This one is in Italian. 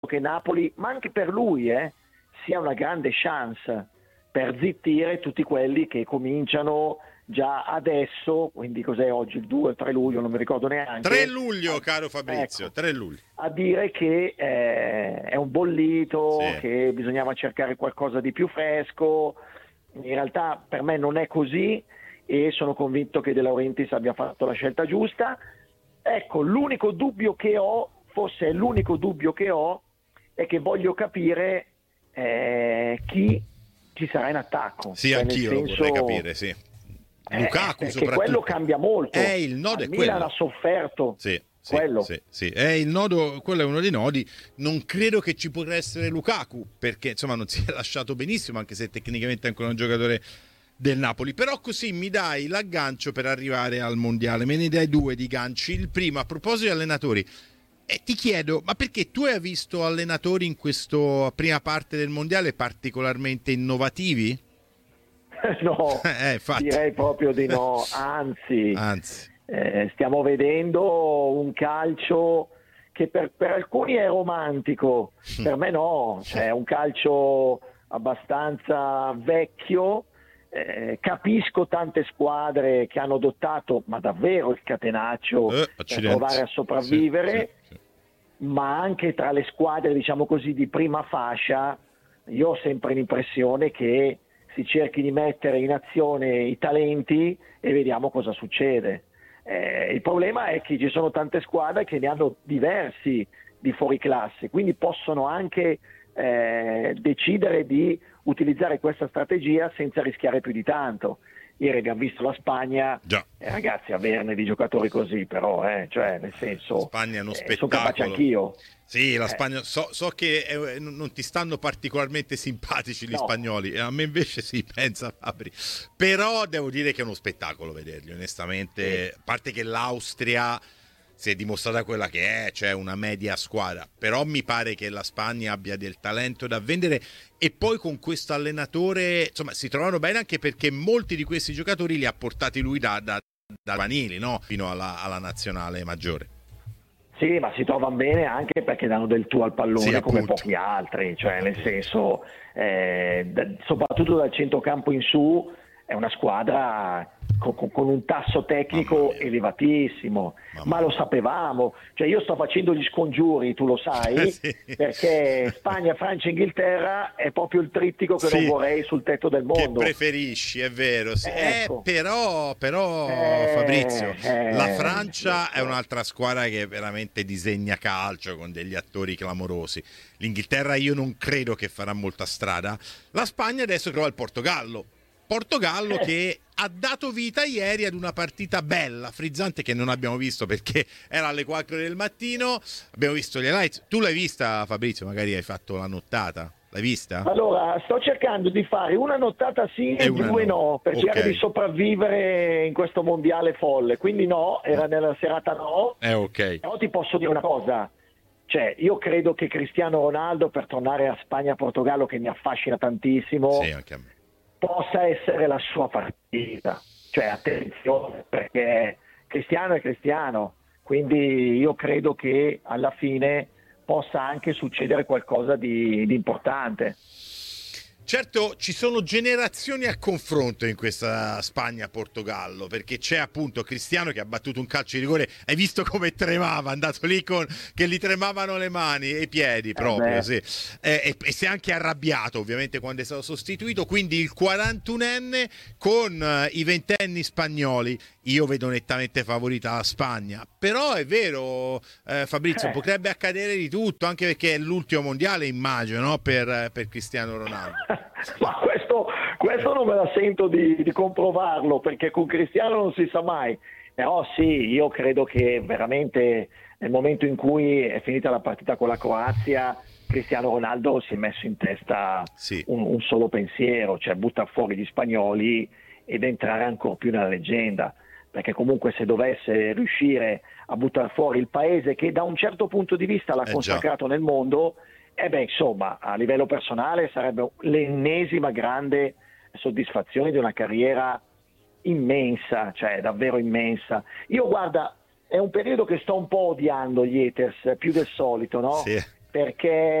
che Napoli, ma anche per lui, sia una grande chance per zittire tutti quelli che cominciano già adesso, quindi cos'è oggi, il 2 o 3 luglio, non mi ricordo neanche. 3 luglio, caro Fabrizio, ecco, 3 luglio. A dire che è un bollito, Sì. che bisognava cercare qualcosa di più fresco. In realtà per me non è così e sono convinto che De Laurentiis abbia fatto la scelta giusta. Ecco, l'unico dubbio che ho, forse è l'unico dubbio che ho, è che voglio capire chi ci sarà in attacco. Sì, Cioè, anch'io lo vorrei capire, sì. Lukaku perché soprattutto. quello cambia molto. Il nodo il è Milan quello. ha sofferto. Sì, quello. sì. È il nodo, quello è uno dei nodi. Non credo che ci potrà essere Lukaku, perché insomma non si è lasciato benissimo, anche se tecnicamente è ancora un giocatore del Napoli. Però così mi dai l'aggancio per arrivare al mondiale. Me ne dai due di ganci. Il primo, a proposito di allenatori, e ti chiedo, ma perché tu hai visto allenatori in questa prima parte del mondiale particolarmente innovativi? No, direi proprio di no, anzi. Stiamo vedendo un calcio che per alcuni è romantico, per me no, cioè un calcio abbastanza vecchio. Capisco tante squadre che hanno adottato, ma davvero il catenaccio per provare a sopravvivere, sì. Ma anche tra le squadre, diciamo così, di prima fascia, io ho sempre l'impressione che si cerchi di mettere in azione i talenti e vediamo cosa succede. Il problema è che ci sono tante squadre che ne hanno diversi di fuori classe, quindi possono anche decidere di utilizzare questa strategia senza rischiare più di tanto. Ieri abbiamo visto la Spagna, ragazzi, averne di giocatori così, però, cioè nel senso, Spagna è uno spettacolo. Sono capace anch'io. Sì, la Spagna, so che non ti stanno particolarmente simpatici gli spagnoli, a me invece sì, pensa Fabri, però devo dire che è uno spettacolo vederli, onestamente, a parte che l'Austria si è dimostrata quella che è, cioè una media squadra, però mi pare che la Spagna abbia del talento da vendere e poi con questo allenatore, insomma, si trovano bene anche perché molti di questi giocatori li ha portati lui da giovanili, no? Fino alla nazionale maggiore. Sì, ma si trovano bene anche perché danno del tuo al pallone, sì, come pochi altri, cioè nel senso, soprattutto dal centrocampo in su, è una squadra con un tasso tecnico elevatissimo, ma lo sapevamo, cioè io sto facendo gli scongiuri, tu lo sai, sì. Perché Spagna, Francia e Inghilterra è proprio il trittico che non vorrei sul tetto del mondo. Che preferisci, è vero, sì. Ecco. Però Fabrizio, la Francia è un'altra squadra che veramente disegna calcio con degli attori clamorosi. L'Inghilterra io non credo che farà molta strada. La Spagna adesso trova il Portogallo che ha dato vita ieri ad una partita bella, frizzante, che non abbiamo visto perché era alle 4 del mattino. Abbiamo visto gli highlights. Tu l'hai vista, Fabrizio? Magari hai fatto la nottata. L'hai vista? Allora, sto cercando di fare una nottata sì e due no, per cercare di sopravvivere in questo mondiale folle. Quindi no, era nella serata no. Ok. Però ti posso dire una cosa. Cioè, io credo che Cristiano Ronaldo, per tornare a Spagna-Portogallo, che mi affascina tantissimo, sì, anche a me, possa essere la sua partita. Cioè, attenzione, perché Cristiano è Cristiano, quindi io credo che alla fine possa anche succedere qualcosa di importante. Certo, ci sono generazioni a confronto in questa Spagna-Portogallo, perché c'è appunto Cristiano che ha battuto un calcio di rigore, hai visto come tremava, è andato lì che gli tremavano le mani e i piedi proprio, sì. E si è anche arrabbiato ovviamente quando è stato sostituito, quindi il 41enne con i 20enni spagnoli. Io vedo nettamente favorita la Spagna, però è vero, Fabrizio, potrebbe accadere di tutto, anche perché è l'ultimo mondiale, immagino, no? per Cristiano Ronaldo. Ma questo non me la sento di comprovarlo, perché con Cristiano non si sa mai. Però sì, io credo che veramente nel momento in cui è finita la partita con la Croazia, Cristiano Ronaldo si è messo in testa un solo pensiero, cioè buttare fuori gli spagnoli ed entrare ancora più nella leggenda, perché comunque se dovesse riuscire a buttare fuori il paese che da un certo punto di vista l'ha consacrato nel mondo, insomma, a livello personale sarebbe l'ennesima grande soddisfazione di una carriera immensa, cioè davvero immensa. Io guarda, è un periodo che sto un po' odiando gli haters, più del solito, no? Sì. perché